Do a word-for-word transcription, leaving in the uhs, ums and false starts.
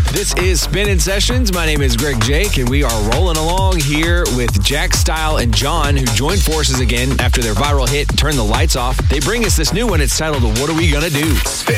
This is Spinning Sessions. My name is Greg Jake, and we are rolling along here with Jack Style and John, who joined forces again after their viral hit, Turn the Lights Off. They bring us this new one. It's titled, What Are We Gonna Do? Spin.